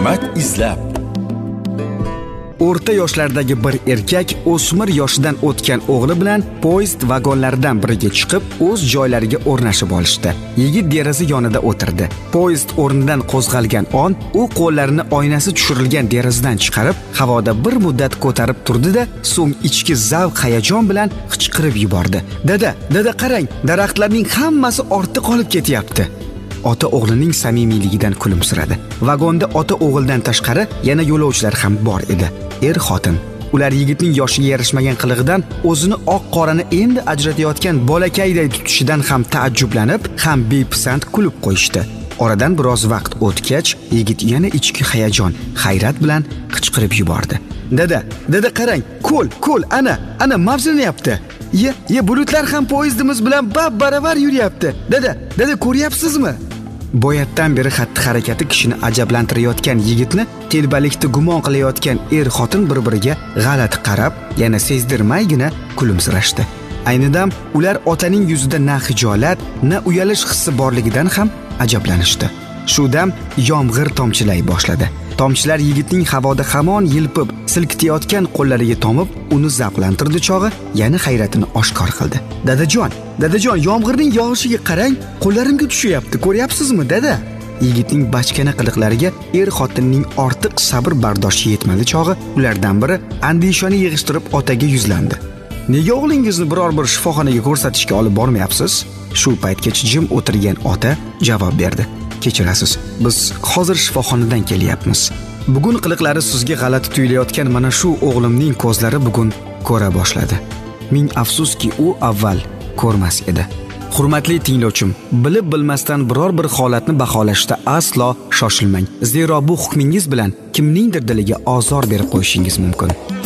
Hikmat izlab. O'rta yoshlardagi bir erkak o'smir yoshidan o'tgan o'g'li bilan poyezd vagonlaridan biriga chiqib, o'z joylariga o'rnashib olishdi. Yigit deraza yonida o'tirdi. Poyezd o'rnidan qo'zg'algan on, u qo'llarini oynasi tushirilgan derazadan chiqarib, havoda bir muddat ko'tarib turdi-da, so'ng ichki zavq hayajon bilan qichqirib yubordi. Dada qarang, daraxtlarning hammasi ortda qolib ketyapti." Ota o'g'lining samimiyligidan kulimsiradi. Vagonda ota o'g'ildan tashqari yana yo'lovchilar ham bor edi. Er-xotin. Ular yigitning yoshiga yarashmagan qilig'idan, o'zini oq-qorani endi ajratayotgan bolakayday tutishidan ham taajjublanib, ham bepisand kulib qo'yishdi. Oradan biroz vaqt o'tgach, yigit yana ichki hayajon, hayrat bilan qichqirib yubordi. Dada qarang, ko'l, ana mavjlanyapti. Ye bulutlar ham poyezdimiz bilan baravar yuryapti. Dada ko'ryapsizmi? Boyatdan beri xatti-harakati kishini ajablantirayotgan yigitni telbalikda gumon qilayotgan er-xotin bir-biriga g'alati qarab, yana sezdirmaygina kulimsirashdi. Ayni dam ular otaning yuzida na xijolat, na uyalish hissi borligidan ham ajablanishdi. Shu dam yomg'ir tomchilay boshladi. Tomchilar yigitning havoda hamon yilpib, silkitayotgan qo'llariga tomib, uni zavqlantirdi chog'i yana hayratini oshkor qildi. Dadajon, yomg'irning yog'ishiga qarang, qo'llarimga tushyapti, ko'ryapsizmi, dada? Yigitning bachkana qiliqlariga er-xotinning ortiq sabr bardoshi yetmadi chog'i, ulardan biri andishani yig'ishtirib otaga yuzlandi. "Nega o'g'lingizni biror bir shifoxonaga ko'rsatishga olib bormayapsiz?" Shu paytgacha jim o'tirgan ota javob berdi. "Kechirasiz, biz hozir shifoxonadan kelyapmiz. Bugun qiliqlari sizga g'alati tuyulayotgan mana shu o'g'limning ko'zlari bugun ko'ra boshladi. Ming afsuski, u avval ko'rmas edi." Hurmatli tinglovchim, bilib bilmasdan biror bir holatni baholashda aslo shoshilmang. Zero bu hukmingiz bilan kimningdir diliga ozor berib qo'yishingiz mumkin.